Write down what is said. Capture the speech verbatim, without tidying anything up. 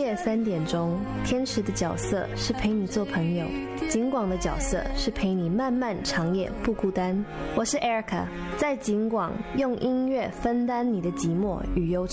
夜三点钟，天使的角色是陪你做朋友，景广的角色是陪你漫漫长夜不孤单。我是 Erica， 在景广用音乐分担你的寂寞与忧愁。